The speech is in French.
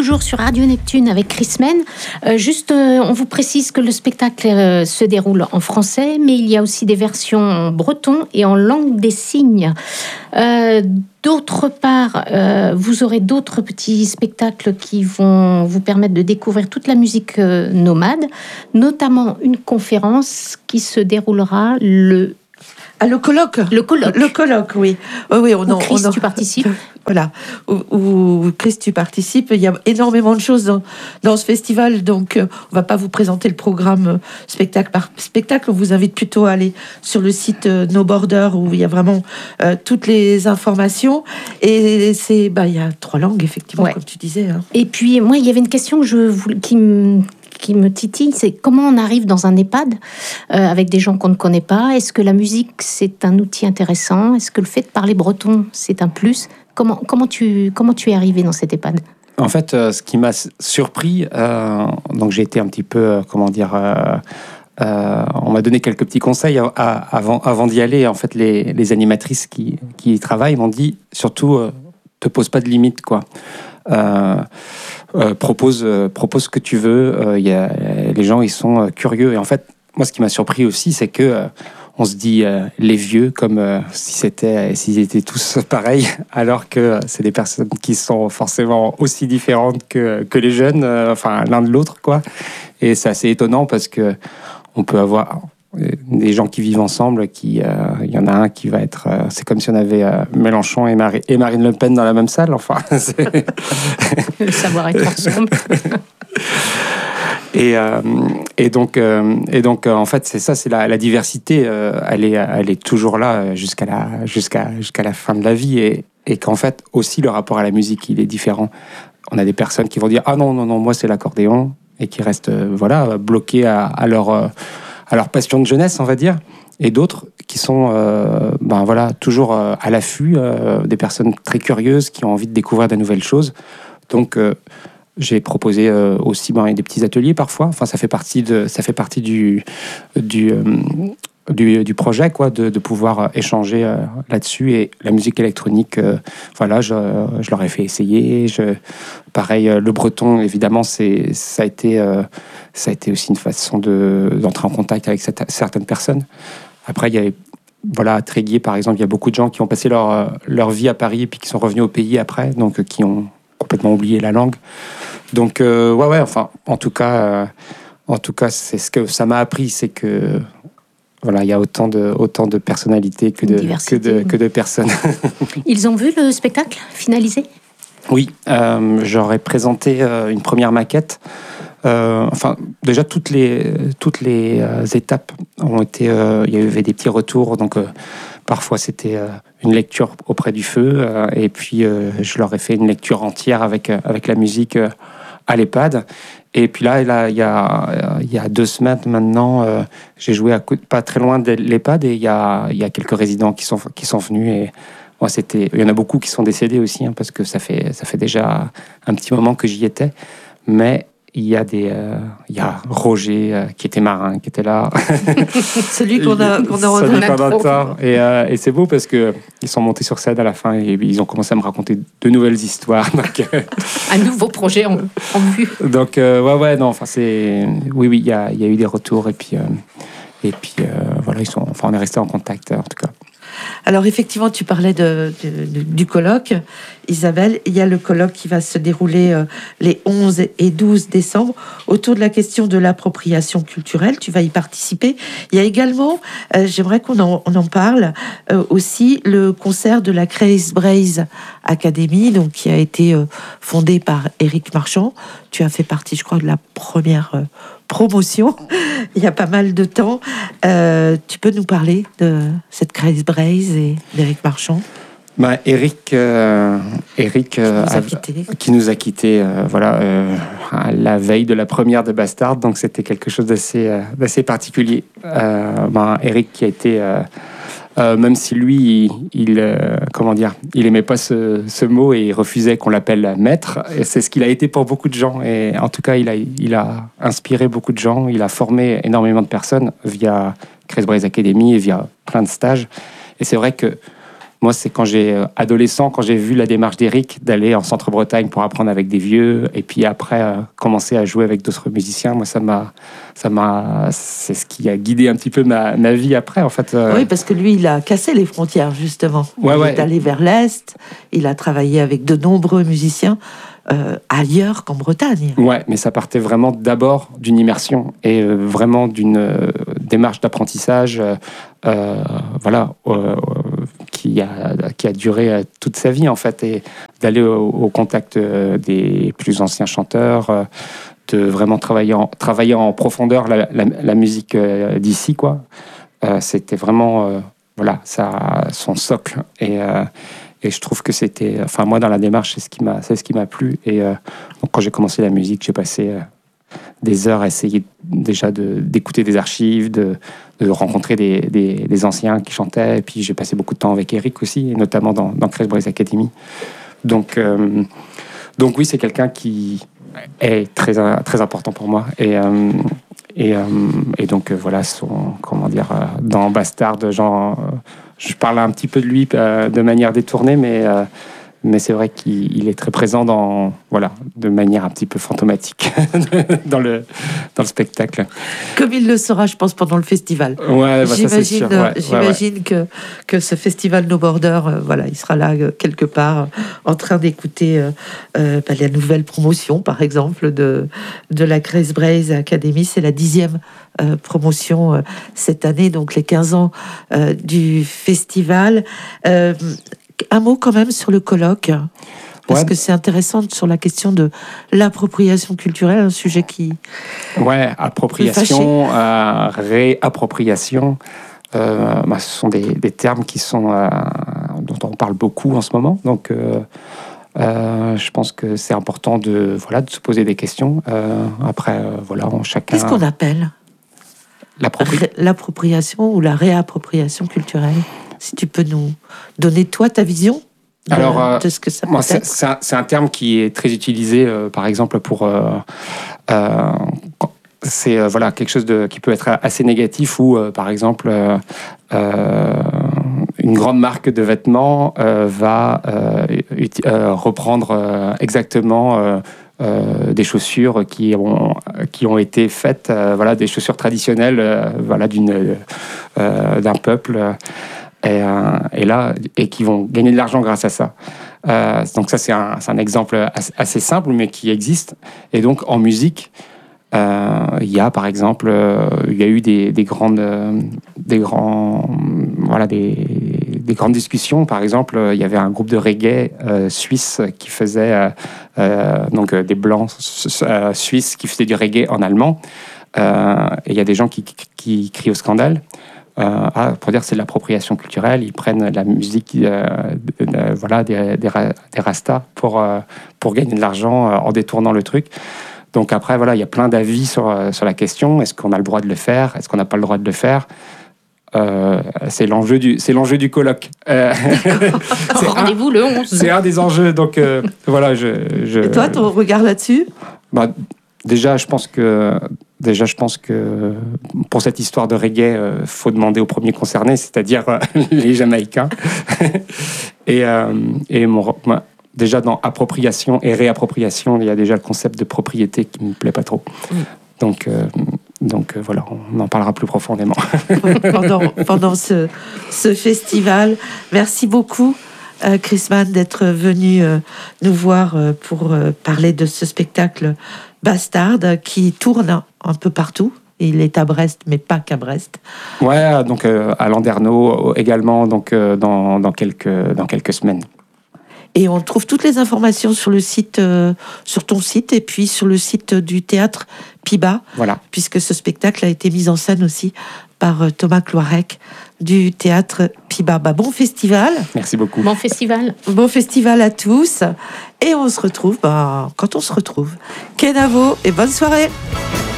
toujours sur Radio Neptune avec Chris Men. On vous précise que le spectacle se déroule en français, mais il y a aussi des versions en breton et en langue des signes. D'autre part, vous aurez d'autres petits spectacles qui vont vous permettre de découvrir toute la musique nomade, notamment une conférence qui se déroulera le colloque. Le colloque, oui. Chris, tu participes. Voilà, où Chris, tu participes. Il y a énormément de choses dans ce festival, donc on va pas vous présenter le programme spectacle par spectacle. On vous invite plutôt à aller sur le site No Border, où il y a vraiment toutes les informations. Et il y a 3 langues, effectivement, comme tu disais. Hein. Et puis, moi, il y avait une question qui me titille, c'est comment on arrive dans un EHPAD avec des gens qu'on ne connaît pas. Est-ce que la musique, c'est un outil intéressant? Est-ce que le fait de parler breton, c'est un plus? Comment tu es arrivé dans cet EHPAD? En fait, ce qui m'a surpris, donc j'ai été un petit peu, on m'a donné quelques petits conseils avant d'y aller. En fait, les animatrices qui y travaillent m'ont dit, surtout, te pose pas de limites, quoi. Propose ce que tu veux. Les gens, ils sont curieux. Et en fait, moi, ce qui m'a surpris aussi, c'est que on se dit les vieux comme s'ils étaient tous pareils, alors que c'est des personnes qui sont forcément aussi différentes que les jeunes, l'un de l'autre, quoi. Et c'est assez étonnant parce que on peut avoir des gens qui vivent ensemble, il y en a un qui va être... c'est comme si on avait Mélenchon et Marine Le Pen dans la même salle, enfin. Le savoir être ensemble. Et donc, en fait, c'est ça, c'est la diversité. Elle est toujours là jusqu'à la fin de la vie. Et qu'en fait, aussi, le rapport à la musique, il est différent. On a des personnes qui vont dire « Ah non, moi, c'est l'accordéon », et qui restent bloqués à leur passion de jeunesse, on va dire, et d'autres qui sont toujours à l'affût, des personnes très curieuses qui ont envie de découvrir de nouvelles choses. Donc j'ai proposé aussi des petits ateliers parfois. Enfin, ça fait partie du projet, quoi, de pouvoir échanger là-dessus. Et la musique électronique, je leur ai fait essayer. Pareil, le breton, évidemment, ça a été aussi une façon d'entrer en contact avec certaines personnes. Après, il y avait, à Tréguier, par exemple, il y a beaucoup de gens qui ont passé leur vie à Paris et puis qui sont revenus au pays après, donc qui ont complètement oublié la langue. Donc, en tout cas, c'est ce que ça m'a appris, c'est que il y a autant de personnalités que de personnes. Ils ont vu le spectacle finalisé? Oui, j'aurais présenté une première maquette. Déjà toutes les étapes ont été. Il y avait des petits retours, donc parfois c'était une lecture auprès du feu, et puis je leur ai fait une lecture entière avec la musique à l'EHPAD. Et puis là, il y a 2 semaines maintenant, j'ai joué pas très loin de l'EHPAD, et il y a quelques résidents qui sont venus. Et moi, il y en a beaucoup qui sont décédés aussi, parce que ça fait déjà un petit moment que j'y étais. Mais il y a Roger qui était marin, qui était là. Celui qu'on a entend. Et c'est beau parce que ils sont montés sur scène à la fin et ils ont commencé à me raconter de nouvelles histoires. Donc, un nouveau projet en vue. Donc il y a eu des retours et puis on est resté en contact en tout cas. Alors effectivement, tu parlais du colloque, Isabelle. Il y a le colloque qui va se dérouler les 11 et 12 décembre autour de la question de l'appropriation culturelle. Tu vas y participer. Il y a également, j'aimerais qu'on en parle, aussi le concert de la Chris Braze Academy, donc qui a été fondée par Éric Marchand. Tu as fait partie, je crois, de la première promotion il y a pas mal de temps. Tu peux nous parler de cette Chris Braze et d'Éric Marchand? Éric qui nous a quittés à la veille de la première de Bastard, donc c'était quelque chose d'assez particulier. Éric qui a été même si lui il aimait pas ce mot et il refusait qu'on l'appelle maître, et c'est ce qu'il a été pour beaucoup de gens, et en tout cas il a inspiré beaucoup de gens, il a formé énormément de personnes via Chris Braze Academy et via plein de stages. Et c'est vrai que Moi, c'est quand adolescent, quand j'ai vu la démarche d'Éric d'aller en Centre-Bretagne pour apprendre avec des vieux, et puis après commencer à jouer avec d'autres musiciens. Moi, c'est ce qui a guidé un petit peu ma vie après, en fait. Oui, parce que lui, il a cassé les frontières, justement. Il est allé vers l'Est, il a travaillé avec de nombreux musiciens ailleurs qu'en Bretagne. Ouais, mais ça partait vraiment d'abord d'une immersion et vraiment d'une démarche d'apprentissage, qui a duré toute sa vie, en fait, et d'aller au contact des plus anciens chanteurs, de vraiment travailler en profondeur la musique d'ici, quoi. C'était vraiment son socle, et je trouve que c'était, enfin, moi, dans la démarche, c'est ce qui m'a plu. Et donc, quand j'ai commencé la musique, j'ai passé des heures à essayer déjà d'écouter des archives, de rencontrer des anciens qui chantaient. Et puis, j'ai passé beaucoup de temps avec Éric aussi, et notamment dans Chris Brace Academy. Donc oui, c'est quelqu'un qui est très, très important pour moi. Et donc, voilà, dans Bastard, je parle un petit peu de lui de manière détournée, mais c'est vrai qu'il est très présent de manière un petit peu fantomatique dans le spectacle. Comme il le sera, je pense, pendant le festival. Ouais, ça c'est sûr. J'imagine que ce festival No Border, il sera là quelque part en train d'écouter la nouvelle promotion, par exemple, de la Chris Brace Academy. C'est la 10e promotion cette année, donc les 15 ans du festival. Un mot quand même sur le colloque, parce que c'est intéressant sur la question de l'appropriation culturelle, un sujet qui... Ouais, appropriation, réappropriation, ce sont des termes qui sont, dont on parle beaucoup en ce moment, donc je pense que c'est important de se poser des questions. Après, chacun... Qu'est-ce qu'on appelle l'appropriation ou la réappropriation culturelle? Si tu peux nous donner, toi, ta vision de ce que ça peut être. C'est un terme qui est très utilisé, par exemple, pour... c'est quelque chose qui peut être assez négatif, ou, par exemple, une grande marque de vêtements va reprendre exactement... des chaussures qui ont été faites, des chaussures traditionnelles, d'un peuple, et qui vont gagner de l'argent grâce à ça. Donc ça, c'est un exemple assez simple, mais qui existe. Et donc en musique, il y a par exemple, il y a eu des grandes discussions. Par exemple, il y avait un groupe de reggae suisse qui faisait des blancs suisses qui faisaient du reggae en allemand. Et il y a des gens qui crient au scandale. Pour dire que c'est de l'appropriation culturelle. Ils prennent la musique des rastas pour gagner de l'argent en détournant le truc. Donc après, il y a plein d'avis sur la question. Est-ce qu'on a le droit de le faire? Est-ce qu'on n'a pas le droit de le faire? C'est l'enjeu du colloque. Rendez-vous le 11. C'est un des enjeux. Donc Et toi, ton regard là-dessus? Déjà, je pense que pour cette histoire de reggae, faut demander aux premiers concernés, c'est-à-dire les Jamaïcains. Déjà, dans appropriation et réappropriation, il y a déjà le concept de propriété qui me plaît pas trop. Donc, on en parlera plus profondément. pendant ce festival. Merci beaucoup, Chris Mann, d'être venu nous voir pour parler de ce spectacle Bastard qui tourne un peu partout. Il est à Brest, mais pas qu'à Brest. Ouais, donc à Landerneau également, donc dans quelques semaines. Et on trouve toutes les informations sur le site, sur ton site, et puis sur le site du théâtre Piba. Voilà. Puisque ce spectacle a été mis en scène aussi par Thomas Cloirec du théâtre Piba. Bon festival. Merci beaucoup. Bon festival. Bon festival à tous. Et on se retrouve quand on se retrouve. Kenavo et bonne soirée.